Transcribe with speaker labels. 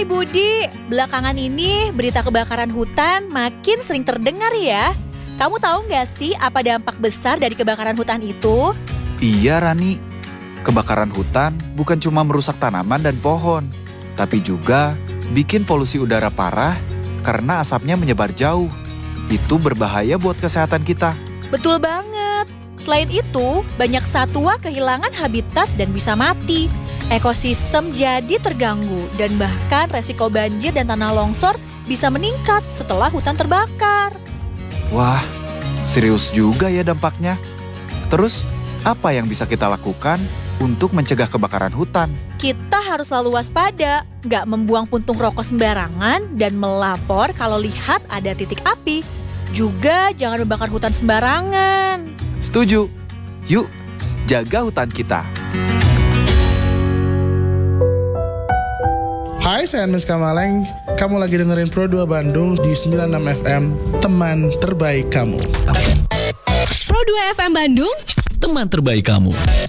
Speaker 1: Budi, belakangan ini berita kebakaran hutan makin sering terdengar ya. Kamu tahu nggak sih apa dampak besar dari kebakaran hutan itu?
Speaker 2: Iya Rani, kebakaran hutan bukan cuma merusak tanaman dan pohon, tapi juga bikin polusi udara parah karena asapnya menyebar jauh. Itu berbahaya buat kesehatan kita.
Speaker 1: Betul banget. Selain itu, banyak satwa kehilangan habitat dan bisa mati. Ekosistem jadi terganggu dan bahkan resiko banjir dan tanah longsor bisa meningkat setelah hutan terbakar.
Speaker 2: Wah, serius juga ya dampaknya. Terus, apa yang bisa kita lakukan untuk mencegah kebakaran hutan?
Speaker 1: Kita harus selalu waspada, nggak membuang puntung rokok sembarangan dan melapor kalau lihat ada titik api. Juga jangan membakar hutan sembarangan.
Speaker 2: Setuju. Yuk, jaga hutan kita.
Speaker 3: Hai, saya Miska Maleng. Kamu lagi dengerin Pro 2 Bandung di 96 FM, teman terbaik kamu.
Speaker 4: Pro 2 FM Bandung,
Speaker 5: teman terbaik kamu.